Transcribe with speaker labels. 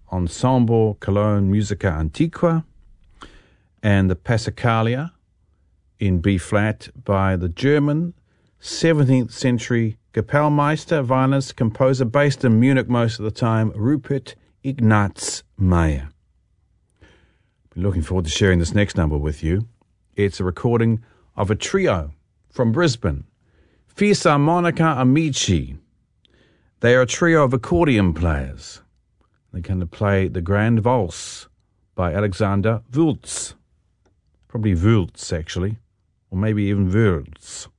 Speaker 1: Ensemble Cologne Musica Antiqua, and the Passacaglia in B-flat by the German 17th century Kapellmeister, violinist, composer based in Munich most of the time, Rupert Ignaz Meyer. Been looking forward to sharing this next number with you. It's a recording of a trio from Brisbane, Fisarmonica Amici. They are a trio of accordion players. They're going to play the Grand Valse by Alexander Wultz. Probably Wultz, actually, or maybe even Wurz.